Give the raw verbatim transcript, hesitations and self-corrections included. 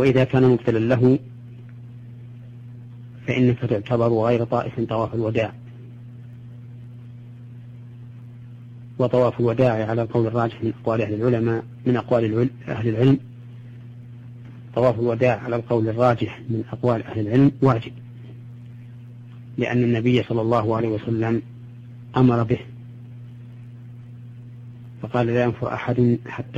وإذا كان مبتلا له فإنك تعتبر غير طائف طواف الوداع. وطواف الوداع على القول الراجح من أقوال أهل العلماء من أقوال أهل العلم طواف الوداع على القول الراجح من أقوال أهل العلم واجب، لأن النبي صلى الله عليه وسلم أمر به، فقال لا ينفر أحد حتى